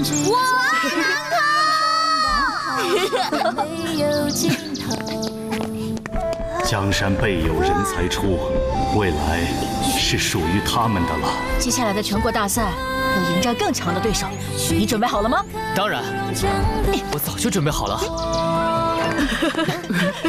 我爱南柯。 江山辈有人才出，未来是属于他们的了。 接下来的全国大赛要迎战更强的对手，你准备好了吗？ 当然，我早就准备好了。